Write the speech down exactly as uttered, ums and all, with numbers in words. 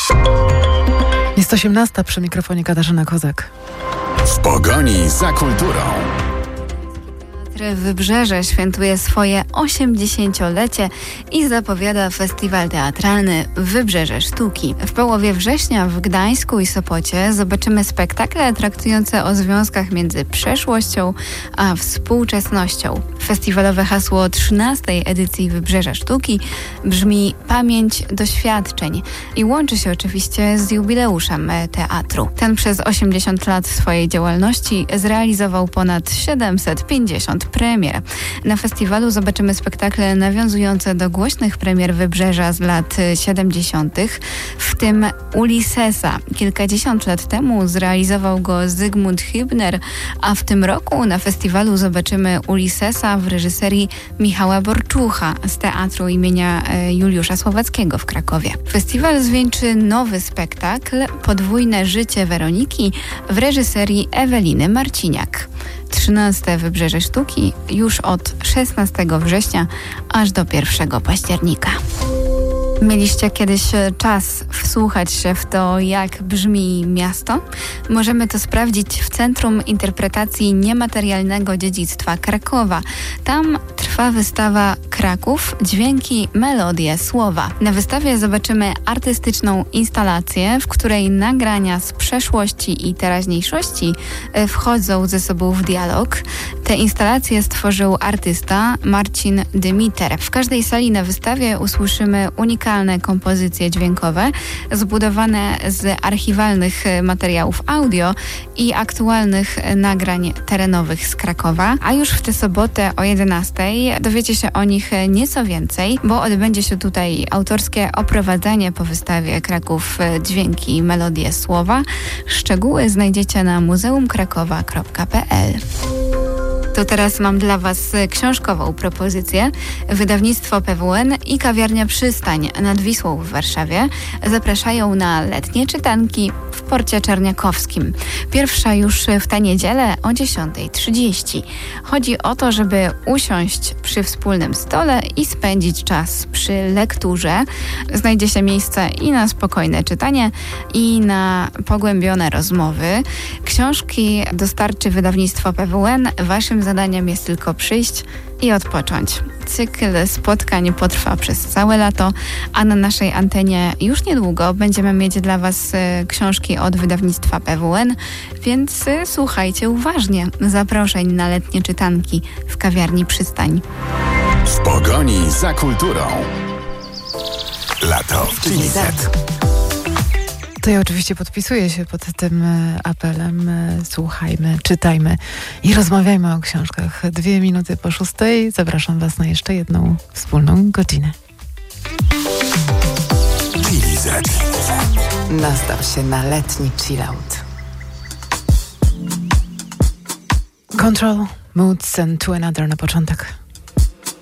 Jest osiemnasta, przy mikrofonie Katarzyna Kozak. W pogoni za kulturą. Wybrzeże świętuje swoje osiemdziesięciolecie i zapowiada festiwal teatralny Wybrzeże Sztuki. W połowie września w Gdańsku i Sopocie zobaczymy spektakle traktujące o związkach między przeszłością a współczesnością. Festiwalowe hasło trzynastej edycji Wybrzeża Sztuki brzmi Pamięć doświadczeń i łączy się oczywiście z jubileuszem teatru. Ten przez osiemdziesiąt lat swojej działalności zrealizował ponad siedemset pięćdziesiąt premier. Na festiwalu zobaczymy spektakle nawiązujące do głośnych premier Wybrzeża z lat siedemdziesiątych, w tym Ulyssesa. Kilkadziesiąt lat temu zrealizował go Zygmunt Hübner, a w tym roku na festiwalu zobaczymy Ulyssesa w reżyserii Michała Borczucha z Teatru imienia Juliusza Słowackiego w Krakowie. Festiwal zwieńczy nowy spektakl Podwójne życie Weroniki w reżyserii Eweliny Marciniak. trzynaste Wybrzeże Sztuki już od szesnastego września aż do pierwszego października. Mieliście kiedyś czas wsłuchać się w to, jak brzmi miasto? Możemy to sprawdzić w Centrum Interpretacji Niematerialnego Dziedzictwa Krakowa. Tam trwa wystawa Kraków – Dźwięki, melodie, słowa. Na wystawie zobaczymy artystyczną instalację, w której nagrania z przeszłości i teraźniejszości wchodzą ze sobą w dialog. Te instalacje stworzył artysta Marcin Dymiter. W każdej sali na wystawie usłyszymy unikalne kompozycje dźwiękowe zbudowane z archiwalnych materiałów audio i aktualnych nagrań terenowych z Krakowa, a już w tę sobotę o jedenastej dowiecie się o nich nieco więcej, bo odbędzie się tutaj autorskie oprowadzenie po wystawie Kraków Dźwięki, melodie, słowa. Szczegóły znajdziecie na muzeum krakowa kropka p l. To teraz mam dla Was książkową propozycję. Wydawnictwo P W N i kawiarnia Przystań nad Wisłą w Warszawie zapraszają na letnie czytanki w Porcie Czarniakowskim. Pierwsza już w tę niedzielę o dziesiąta trzydzieści. Chodzi o to, żeby usiąść przy wspólnym stole i spędzić czas przy lekturze. Znajdzie się miejsce i na spokojne czytanie, i na pogłębione rozmowy. Książki dostarczy wydawnictwo P W N. Waszym zadaniem jest tylko przyjść i odpocząć. Cykl spotkań potrwa przez całe lato, a na naszej antenie już niedługo będziemy mieć dla Was książki od wydawnictwa P W N, więc słuchajcie uważnie zaproszeń na letnie czytanki w kawiarni Przystań. W pogoni za kulturą. Lato w Chili Z. To ja oczywiście podpisuję się pod tym apelem. Słuchajmy, czytajmy i rozmawiajmy o książkach. Dwie minuty po szóstej zapraszam Was na jeszcze jedną wspólną godzinę. Chili Z. Nastaw się na letni chillout. Control, Moods and To Another na początek.